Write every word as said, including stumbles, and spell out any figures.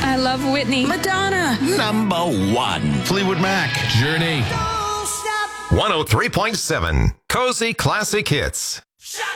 I love Whitney. Madonna. Number one. Fleetwood Mac. Journey. one oh three point seven Cozy Classic Hits.